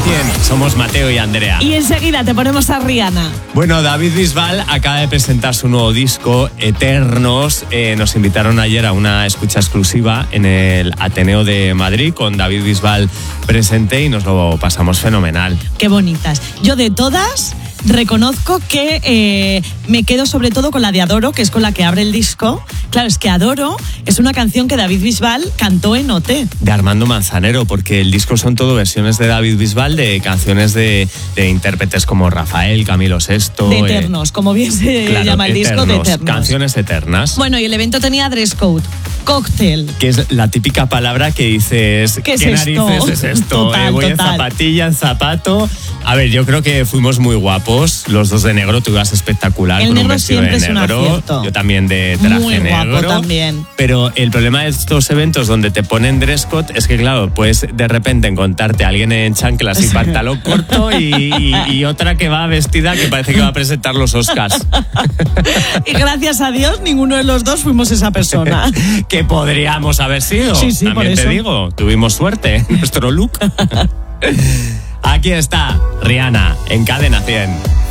100. Somos Mateo y Andrea. Y enseguida te ponemos a Rihanna. Bueno, David Bisbal acaba de presentar su nuevo disco, Eternos. Nos invitaron ayer a una escucha exclusiva en el Ateneo de Madrid con David Bisbal presente y nos lo pasamos fenomenal. Qué bonitas. Yo de todas reconozco que me quedo sobre todo con la de Adoro, que es con la que abre el disco. Claro, es que Adoro es una canción que David Bisbal cantó en OT. De Armando Manzanero, porque el disco son todo versiones de David Bisbal de canciones de intérpretes como Rafael, Camilo Sesto. De Eternos, como bien se llama el disco, de Eternos. Canciones eternas. Bueno, y el evento tenía dress code, cóctel. Que es la típica palabra que dices, ¿qué narices es esto? Total, voy total. en zapatilla, en zapato. A ver, yo creo que fuimos muy guapos, los dos de negro, tú ibas espectacular el con negro un vestido de siempre negro, es un acierto. yo también de traje muy negro. Guapo también. Pero el problema de estos eventos donde te ponen dress code es que, claro, puedes de repente encontrarte a alguien en chanclas y pantalón corto y otra que va vestida que parece que va a presentar los Oscars. Y gracias a Dios, ninguno de los dos fuimos esa persona. Que podríamos haber sido. Sí, también por te eso. digo, tuvimos suerte en nuestro look. Aquí está Rihanna en Cadena 100.